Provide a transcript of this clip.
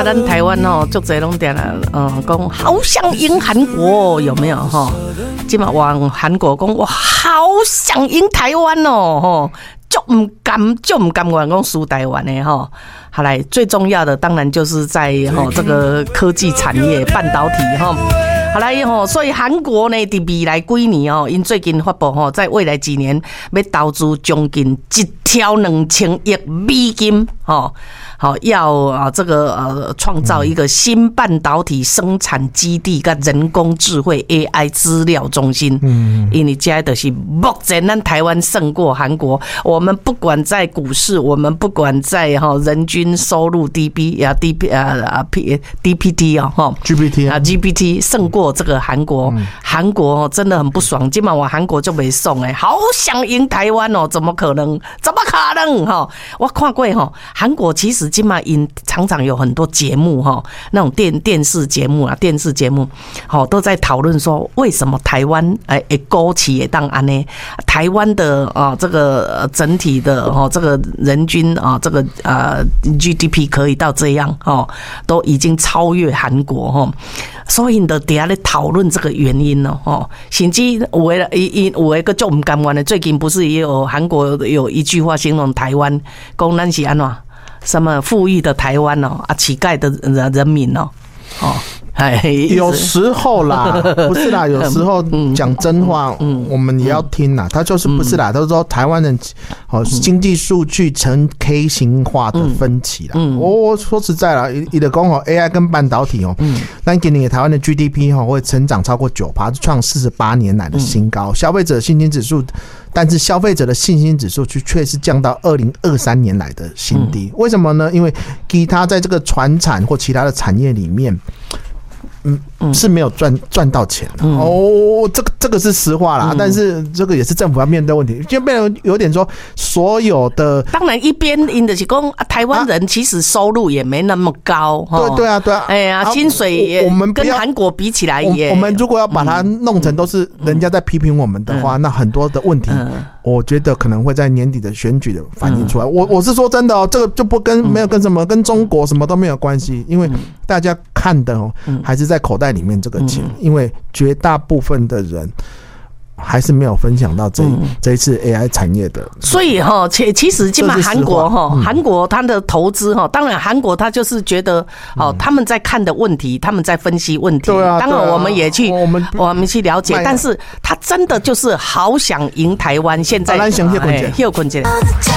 咱台湾哦，足侪拢定啦，讲好想赢韩国，有没有哈？今嘛往韩国讲，哇，好想赢台湾哦，吼，就唔甘愿讲输台湾的哈。好来，最重要的当然就是在这个科技产业、半导体哈。好来所以韩国呢，在未来几年因最近发布在未来几年要投资将近1兆2000亿美金要这个创造一个新半导体生产基地跟人工智慧 AI 资料中心。因为这就是目前咱台湾胜过韩国，我们不管在股市，我们不管在人均收入 DPT GPT 胜过这个韩国。韩国真的很不爽，今晚我韩国就没送好想赢台湾哦，怎么可能？我看过韩国其实今晚常常有很多节目那种电视节目都在讨论说为什么台湾勾起也当安呢？台湾的这个整体的这个人均这个GDP 可以到这样都已经超越韩国所以就底下在讨论这个原因甚至有的个就不甘愿的，最近不是也有韩国有一句话形容台湾，讲咱是安怎什么富裕的台湾乞丐的人民有时候啦，不是啦，有时候讲真话，我们也要听啦。他就是不是啦，他说台湾的经济数据呈 K 型化的分歧啦。我说实在啦，你的讲AI 跟半导体但今年台湾的 GDP 会成长超过 9%， 创48年来的新高。消费者信心指数，但是消费者的信心指数却是降到2023年来的新低。为什么呢？因为其他在这个传产或其他的产业里面。是没有赚到钱的这个是实话啦，但是这个也是政府要面对问题，就变成有点说所有的。 当然一边因的是讲台湾人其实收入也没那么高， 对啊，哎呀，薪水也跟韩国比起来也， 我们如果要把它弄成都是人家在批评我们的话，那很多的问题，我觉得可能会在年底的选举的反映出来。我是说真的这个就没有跟什么跟中国什么都没有关系，因为大家看的还是在口袋里面这个钱，因为绝大部分的人还是没有分享到这一次 AI 产业的。所以其实基本上韩国它的投资当然韩国它就是觉得他们在看的问题，他们在分析问题，当然我们也去我们去了解，但是他真的就是好想赢台湾。现在